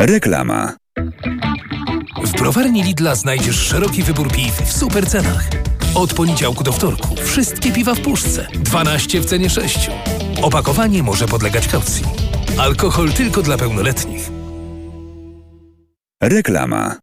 Reklama. W browarni Lidla znajdziesz szeroki wybór piw w super cenach. Od poniedziałku do wtorku wszystkie piwa w puszce. 12 w cenie 6. Opakowanie może podlegać kaucji. Alkohol tylko dla pełnoletnich. Reklama.